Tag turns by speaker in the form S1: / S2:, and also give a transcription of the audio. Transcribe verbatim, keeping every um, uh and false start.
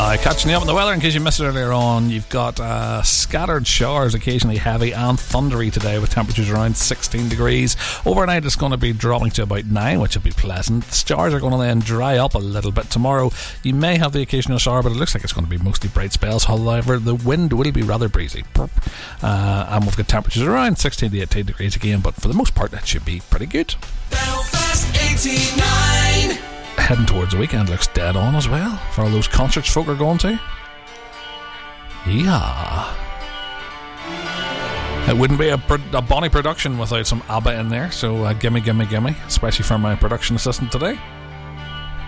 S1: Uh, catching you up on the weather in case you missed it earlier on. You've got uh, scattered showers, occasionally heavy and thundery today, with temperatures around sixteen degrees. Overnight it's going to be dropping to about nine, which will be pleasant. The stars are going to then dry up a little bit tomorrow. You may have the occasional shower, but it looks like it's going to be mostly bright spells. However, the wind will be rather breezy. Uh, and we've got temperatures around sixteen to eighteen degrees again, but for the most part that should be pretty good.
S2: Belfast eighty-nine.
S1: Heading towards the weekend looks dead on as well for all those concerts folk are going to. Yeah. It wouldn't be a, a bonny production without some ABBA in there, so uh, gimme, gimme, gimme, especially from my production assistant today.